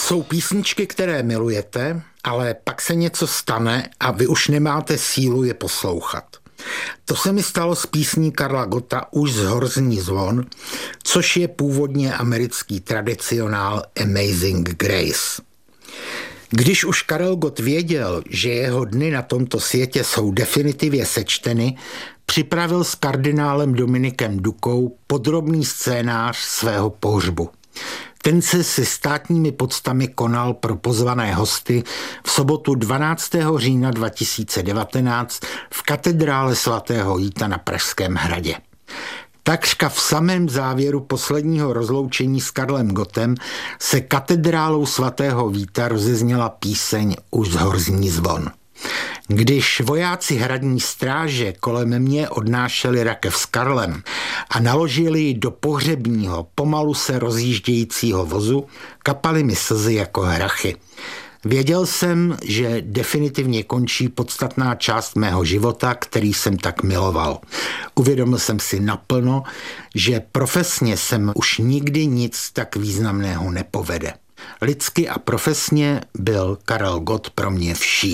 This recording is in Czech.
Jsou písničky, které milujete, ale pak se něco stane a vy už nemáte sílu je poslouchat. To se mi stalo s písní Karla Gotta Už zhor zní zvon, což je původně americký tradicionál Amazing Grace. Když už Karel Gott věděl, že jeho dny na tomto světě jsou definitivně sečteny, připravil s kardinálem Dominikem Dukou podrobný scénář svého pohřbu. Ten se se státními poctami konal pro pozvané hosty v sobotu 12. října 2019 v katedrále svatého Víta na Pražském hradě. Takřka v samém závěru posledního rozloučení s Karlem Gottem se katedrálou svatého Víta rozezněla píseň Už zhor zní zvon. Když vojáci hradní stráže kolem mě odnášeli rakev s Karlem a naložili ji do pohřebního, pomalu se rozjíždějícího vozu, kapaly mi slzy jako hrachy. Věděl jsem, že definitivně končí podstatná část mého života, který jsem tak miloval. Uvědomil jsem si naplno, že profesně jsem už nikdy nic tak významného nepovede. Lidsky a profesně byl Karel Gott pro mě vším.